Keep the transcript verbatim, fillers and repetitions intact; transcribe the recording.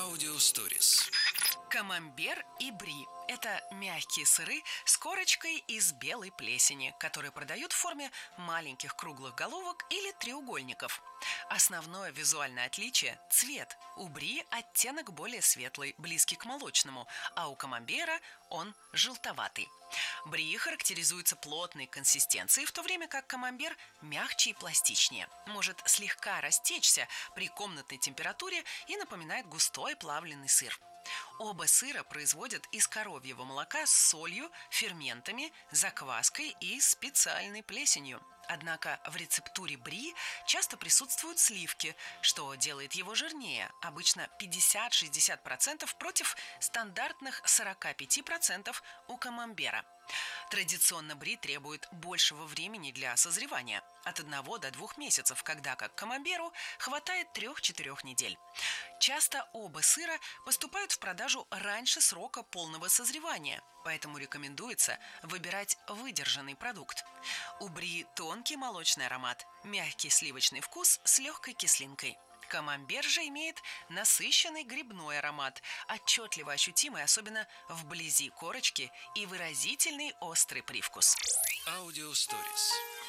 Аудиосторис. Камамбер и бри – это мягкие сыры с корочкой из белой плесени, которые продают в форме маленьких круглых головок или треугольников. Основное визуальное отличие – цвет. У бри оттенок более светлый, близкий к молочному, а у камамбера он желтоватый. Бри характеризуется плотной консистенцией, в то время как камамбер мягче и пластичнее. Может слегка растечься при комнатной температуре и напоминает густой плавленый сыр. Оба сыра производят из коровьего молока с солью, ферментами, закваской и специальной плесенью. Однако в рецептуре бри часто присутствуют сливки, что делает его жирнее, обычно пятьдесят-шестьдесят процентов против стандартных сорок пять процентов у камамбера. Традиционно бри требует большего времени для созревания – от одного до двух месяцев, когда как камамберу хватает трех-четырех недель. Часто оба сыра поступают в продажу раньше срока полного созревания, поэтому рекомендуется выбирать выдержанный продукт. У бри тонкий молочный аромат, мягкий сливочный вкус с легкой кислинкой. Камамбер же имеет насыщенный грибной аромат, отчетливо ощутимый, особенно вблизи корочки, и выразительный острый привкус. Аудиосторис.